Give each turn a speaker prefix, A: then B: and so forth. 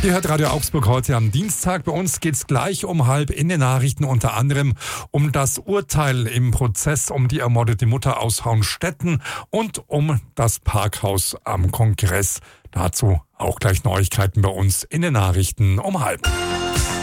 A: Ihr hört Radio Augsburg heute am Dienstag. Bei uns geht's gleich um 12:30 in den Nachrichten, unter anderem um das Urteil im Prozess um die ermordete Mutter aus Hauenstetten und um das Parkhaus am Kongress. Dazu auch gleich Neuigkeiten bei uns in den Nachrichten um 12:30.